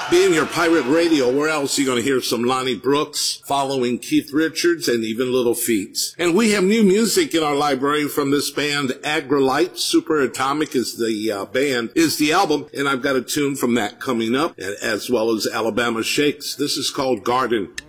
Being your pirate radio, where else are you going to hear some Lonnie Brooks, following Keith Richards, and even Little Feat? And we have new music in our library from this band, Agrilite. Super Atomic is the band, is the album, and I've got a tune from that coming up, as well as Alabama Shakes. This is called Garden.